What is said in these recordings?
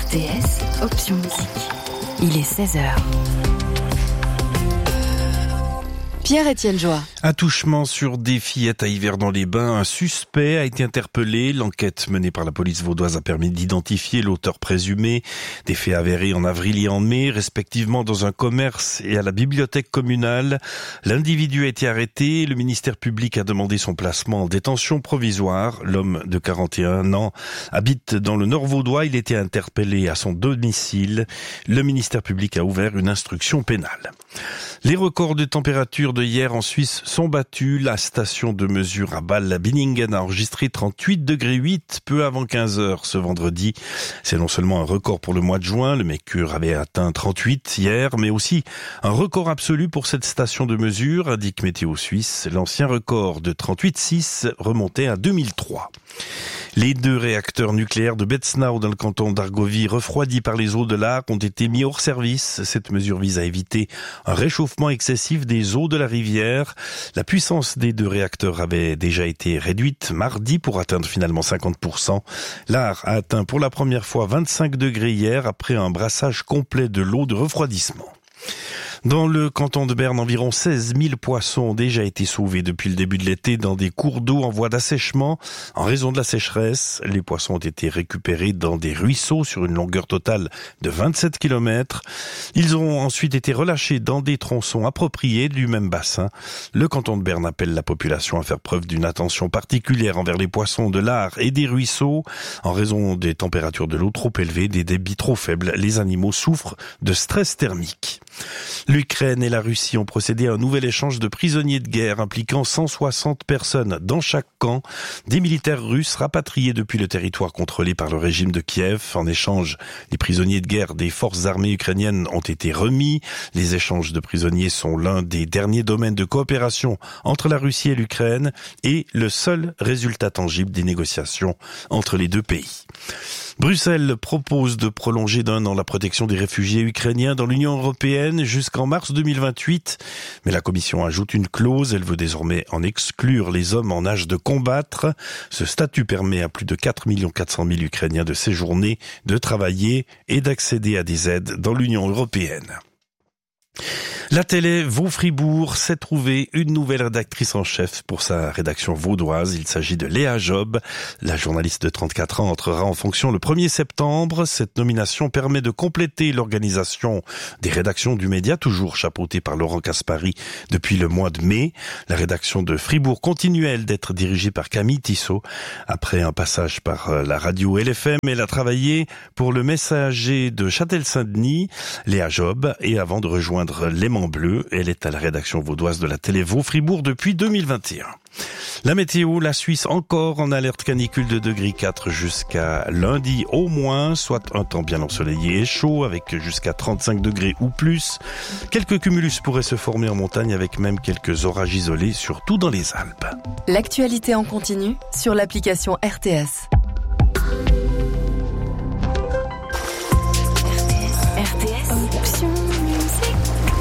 RTS, option musique. Il est 16h. Pierre-Étienne Joie. Attouchement sur des fillettes à Yverdon-les-Bains. Un suspect a été interpellé. L'enquête menée par la police vaudoise a permis d'identifier l'auteur présumé. Des faits avérés en avril et en mai, respectivement dans un commerce et à la bibliothèque communale. L'individu a été arrêté. Le ministère public a demandé son placement en détention provisoire. L'homme de 41 ans habite dans le Nord vaudois. Il était interpellé à son domicile. Le ministère public a ouvert une instruction pénale. Les records de température de hier en Suisse sont battus. La station de mesure à Bâle-Binningen a enregistré 38,8 degrés peu avant 15h ce vendredi. C'est non seulement un record pour le mois de juin, le Mercure avait atteint 38 hier, mais aussi un record absolu pour cette station de mesure, indique Météo Suisse. L'ancien record de 38,6 remontait à 2003. Les 2 réacteurs nucléaires de Betznau dans le canton d'Argovie, refroidis par les eaux de l'Arc, ont été mis hors service. Cette mesure vise à éviter un réchauffement excessif des eaux de la rivière. La puissance des 2 réacteurs avait déjà été réduite mardi pour atteindre finalement 50%. L'Arc a atteint pour la première fois 25 degrés hier après un brassage complet de l'eau de refroidissement. Dans le canton de Berne, environ 16 000 poissons ont déjà été sauvés depuis le début de l'été dans des cours d'eau en voie d'assèchement. En raison de la sécheresse, les poissons ont été récupérés dans des ruisseaux sur une longueur totale de 27 km. Ils ont ensuite été relâchés dans des tronçons appropriés du même bassin. Le canton de Berne appelle la population à faire preuve d'une attention particulière envers les poissons de l'Arc et des ruisseaux. En raison des températures de l'eau trop élevées, des débits trop faibles, les animaux souffrent de stress thermique. L'Ukraine et la Russie ont procédé à un nouvel échange de prisonniers de guerre impliquant 160 personnes dans chaque camp. Des militaires russes rapatriés depuis le territoire contrôlé par le régime de Kiev. En échange, les prisonniers de guerre des forces armées ukrainiennes ont été remis. Les échanges de prisonniers sont l'un des derniers domaines de coopération entre la Russie et l'Ukraine et le seul résultat tangible des négociations entre les 2 pays. Bruxelles propose de prolonger d'1 an la protection des réfugiés ukrainiens dans l'Union européenne jusqu'en mars 2028. Mais la Commission ajoute une clause, elle veut désormais en exclure les hommes en âge de combattre. Ce statut permet à plus de 4 400 000 Ukrainiens de séjourner, de travailler et d'accéder à des aides dans l'Union européenne. La télé Vaud-Fribourg s'est trouvée une nouvelle rédactrice en chef pour sa rédaction vaudoise. Il s'agit de Léa Job. La journaliste de 34 ans entrera en fonction le 1er septembre. Cette nomination permet de compléter l'organisation des rédactions du média, toujours chapeautée par Laurent Caspary depuis le mois de mai. La rédaction de Fribourg continue, elle, d'être dirigée par Camille Tissot. Après un passage par la radio LFM, elle a travaillé pour le Messager de Châtel-Saint-Denis, Léa Job, et avant de rejoindre l'Aimant Bleu, elle est à la rédaction vaudoise de la télé Vaud-Fribourg depuis 2021. La météo, la Suisse encore en alerte canicule de degré 4 jusqu'à lundi au moins, soit un temps bien ensoleillé et chaud avec jusqu'à 35 degrés ou plus. Quelques cumulus pourraient se former en montagne avec même quelques orages isolés, surtout dans les Alpes. L'actualité en continu sur l'application RTS. RTS, option musique.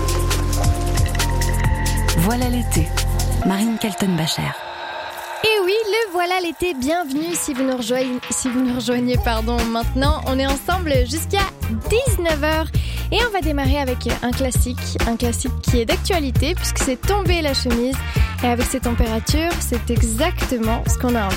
Voilà l'été. Marine Kaltenbacher. Et oui, le voilà l'été, bienvenue si vous nous rejoignez maintenant. On est ensemble jusqu'à 19h et on va démarrer avec un classique qui est d'actualité puisque c'est Tomber la chemise et avec ces températures, c'est exactement ce qu'on a envie.